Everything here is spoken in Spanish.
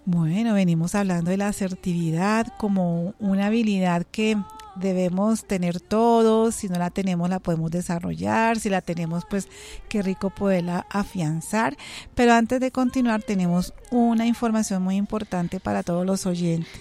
Bueno, venimos hablando de la asertividad como una habilidad que debemos tener todos. Si no la tenemos, la podemos desarrollar. Si la tenemos, pues qué rico poderla afianzar. Pero antes de continuar, tenemos una información muy importante para todos los oyentes.